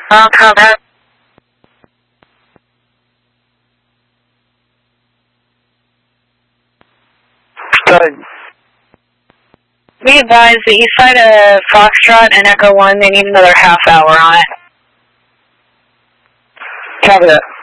Copy that. Good. We advise the east side of Foxtrot and Echo 1, they need another half hour on it. Copy that.